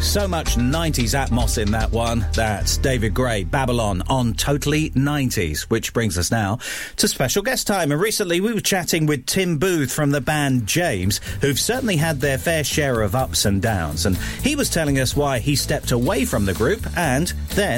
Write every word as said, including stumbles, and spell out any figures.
So much nineties atmos in that one. That's David Gray, Babylon, on Totally nineties, which brings us now to special guest time. And recently we were chatting with Tim Booth from the band James, who've certainly had their fair share of ups and downs. And he was telling us why he stepped away from the group and then